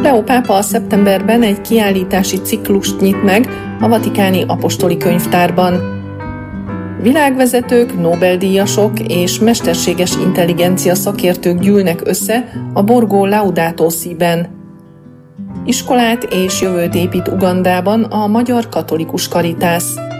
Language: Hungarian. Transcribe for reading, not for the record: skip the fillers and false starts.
Leó pápa szeptemberben egy kiállítási ciklust nyit meg a Vatikáni Apostoli Könyvtárban. Világvezetők, Nobel-díjasok és mesterséges intelligencia szakértők gyűlnek össze a Borgo Laudato Si-ben. Iskolát és jövőt épít Ugandában a Magyar Katolikus Karitász.